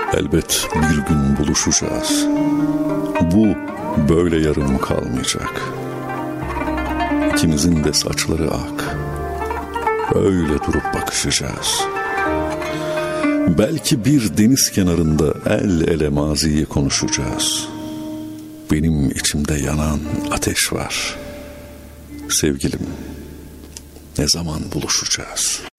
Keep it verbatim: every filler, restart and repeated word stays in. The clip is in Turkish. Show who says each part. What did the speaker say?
Speaker 1: Elbet bir gün buluşacağız. Bu böyle yarım kalmayacak. İkimizin de saçları ak. Öyle durup bakışacağız. Belki bir deniz kenarında el ele maziyi konuşacağız. Benim içimde yanan ateş var. Sevgilim, ne zaman buluşacağız?